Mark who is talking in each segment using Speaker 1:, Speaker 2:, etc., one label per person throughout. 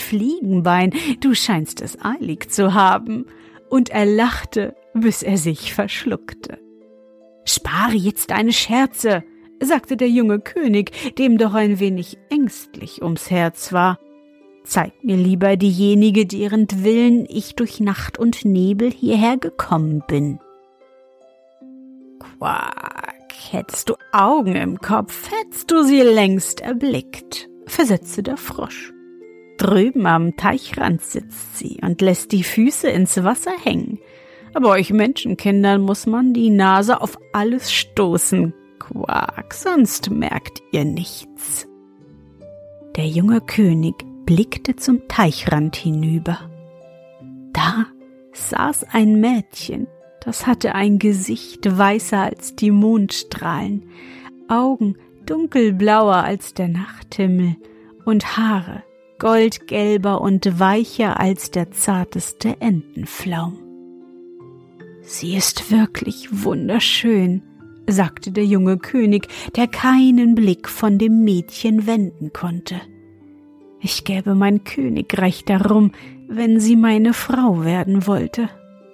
Speaker 1: Fliegenbein, du scheinst es eilig zu haben.« Und er lachte, bis er sich verschluckte. »Spare jetzt deine Scherze«, sagte der junge König, dem doch ein wenig ängstlich ums Herz war. »Zeig mir lieber diejenige, derentwillen ich durch Nacht und Nebel hierher gekommen bin.« »Quack, hättest du Augen im Kopf, hättest du sie längst erblickt«, versetzte der Frosch. »Drüben am Teichrand sitzt sie und lässt die Füße ins Wasser hängen. Aber euch Menschenkindern muss man die Nase auf alles stoßen. Quack, sonst merkt ihr nichts.« Der junge König blickte zum Teichrand hinüber. Da saß ein Mädchen, das hatte ein Gesicht weißer als die Mondstrahlen, Augen dunkelblauer als der Nachthimmel und Haare goldgelber und weicher als der zarteste Entenflaum. »Sie ist wirklich wunderschön«, sagte der junge König, der keinen Blick von dem Mädchen wenden konnte. »Ich gäbe mein Königreich darum, wenn sie meine Frau werden wollte.«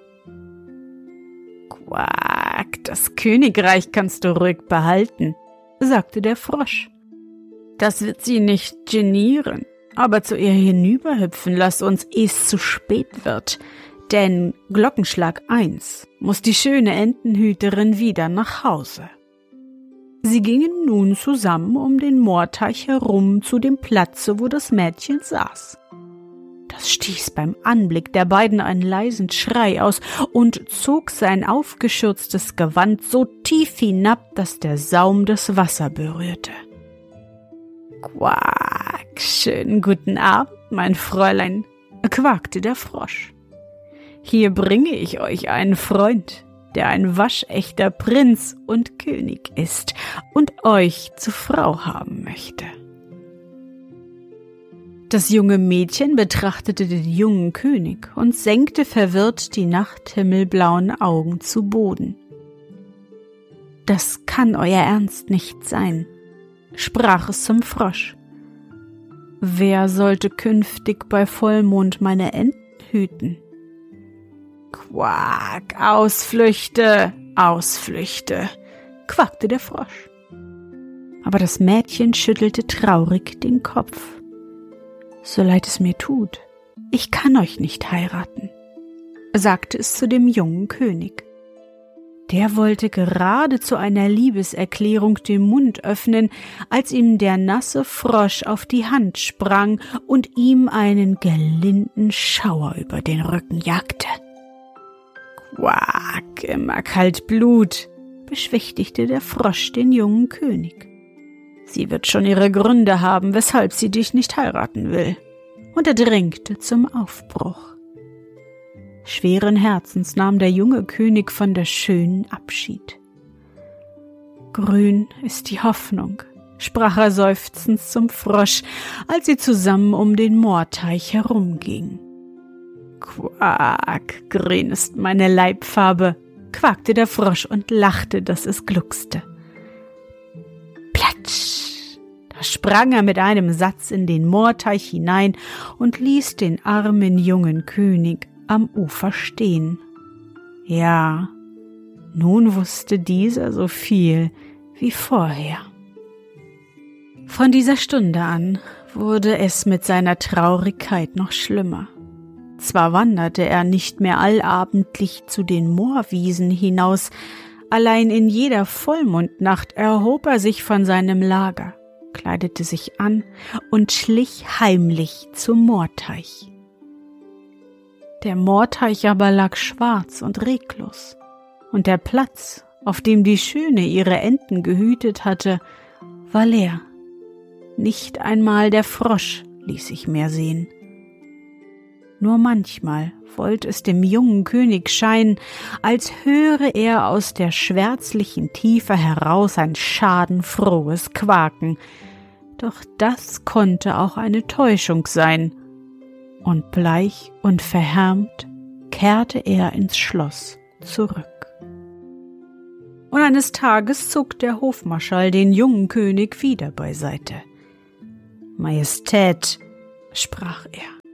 Speaker 1: »Quack, das Königreich kannst du ruhig behalten«, sagte der Frosch. »Das wird sie nicht genieren, aber zu ihr hinüberhüpfen lass uns, eh's zu spät wird, denn Glockenschlag 1 muss die schöne Entenhüterin wieder nach Hause.« Sie gingen nun zusammen um den Moorteich herum zu dem Platze, wo das Mädchen saß. Das stieß beim Anblick der beiden einen leisen Schrei aus und zog sein aufgeschürztes Gewand so tief hinab, dass der Saum das Wasser berührte. »Quack, schönen guten Abend, mein Fräulein«, quakte der Frosch. »Hier bringe ich euch einen Freund, der ein waschechter Prinz und König ist und euch zur Frau haben möchte.« Das junge Mädchen betrachtete den jungen König und senkte verwirrt die nachthimmelblauen Augen zu Boden. »Das kann euer Ernst nicht sein«, sprach es zum Frosch. »Wer sollte künftig bei Vollmond meine Enten hüten?« »Quack, Ausflüchte, Ausflüchte«, quakte der Frosch. Aber das Mädchen schüttelte traurig den Kopf. »So leid es mir tut, ich kann euch nicht heiraten«, sagte es zu dem jungen König. Der wollte gerade zu einer Liebeserklärung den Mund öffnen, als ihm der nasse Frosch auf die Hand sprang und ihm einen gelinden Schauer über den Rücken jagte. »Quack, immer kalt Blut«, beschwichtigte der Frosch den jungen König. »Sie wird schon ihre Gründe haben, weshalb sie dich nicht heiraten will.« Und er drängte zum Aufbruch. Schweren Herzens nahm der junge König von der Schönen Abschied. »Grün ist die Hoffnung«, sprach er seufzend zum Frosch, als sie zusammen um den Moorteich herumgingen. »Quack, grün ist meine Leibfarbe«, quakte der Frosch und lachte, dass es gluckste. Platsch! Da sprang er mit einem Satz in den Moorteich hinein und ließ den armen jungen König am Ufer stehen. Ja, nun wusste dieser so viel wie vorher. Von dieser Stunde an wurde es mit seiner Traurigkeit noch schlimmer. Zwar wanderte er nicht mehr allabendlich zu den Moorwiesen hinaus, allein in jeder Vollmondnacht erhob er sich von seinem Lager, kleidete sich an und schlich heimlich zum Moorteich. Der Moorteich aber lag schwarz und reglos, und der Platz, auf dem die Schöne ihre Enten gehütet hatte, war leer. Nicht einmal der Frosch ließ sich mehr sehen. Nur manchmal wollte es dem jungen König scheinen, als höre er aus der schwärzlichen Tiefe heraus ein schadenfrohes Quaken. Doch das konnte auch eine Täuschung sein, und bleich und verhärmt kehrte er ins Schloss zurück. Und eines Tages zog der Hofmarschall den jungen König wieder beiseite. »Majestät«, sprach er,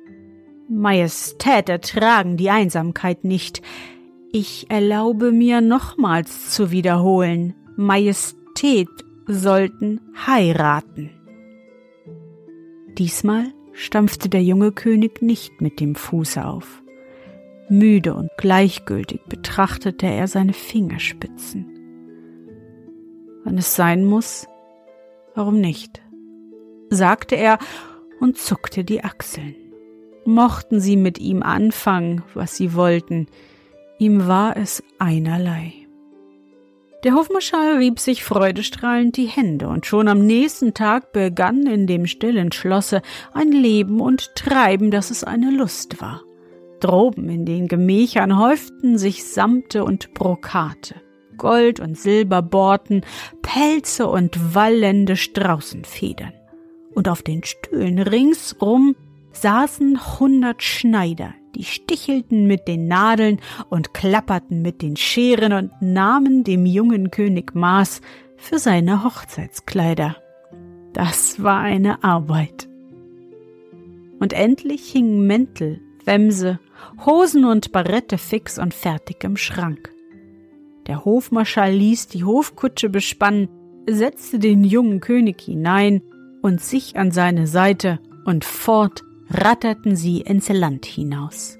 Speaker 1: Majestät ertragen die Einsamkeit nicht. Ich erlaube mir nochmals zu wiederholen, Majestät sollten heiraten. Diesmal stampfte der junge König nicht mit dem Fuße auf. Müde und gleichgültig betrachtete er seine Fingerspitzen. Wenn es sein muss, warum nicht? Sagte er und zuckte die Achseln. Mochten sie mit ihm anfangen, was sie wollten, ihm war es einerlei. Der Hofmarschall rieb sich freudestrahlend die Hände, und schon am nächsten Tag begann in dem stillen Schlosse ein Leben und Treiben, dass es eine Lust war. Droben in den Gemächern häuften sich Samte und Brokate, Gold- und Silberborten, Pelze und wallende Straußenfedern. Und auf den Stühlen ringsrum saßen 100 Schneider, die stichelten mit den Nadeln und klapperten mit den Scheren und nahmen dem jungen König Maß für seine Hochzeitskleider. Das war eine Arbeit. Und endlich hingen Mäntel, Wämse, Hosen und Barette fix und fertig im Schrank. Der Hofmarschall ließ die Hofkutsche bespannen, setzte den jungen König hinein und sich an seine Seite, und fort ratterten sie ins Land hinaus.